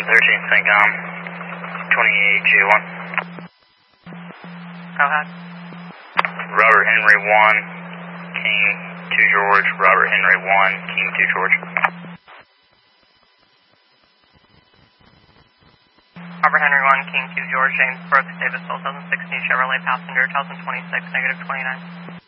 13 Syncom, 28J1. Go ahead. Robert Henry 1, King 2 George, Robert Henry 1, King 2 George. Robert Henry 1, King 2 George, James Brooks, Davis Hill, 2016 Chevrolet passenger, 2026, -29.